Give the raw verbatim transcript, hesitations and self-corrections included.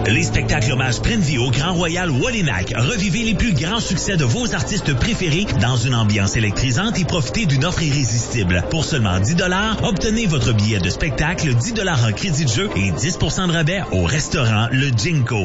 Les spectacles hommages prennent vie au Grand Royal Wallinac. Revivez les plus grands succès de vos artistes préférés dans une ambiance électrisante et profitez d'une offre irrésistible. Pour seulement dix dollars, obtenez votre billet de spectacle, dix dollars en crédit de jeu et dix pour cent de rabais au restaurant Le Jinko.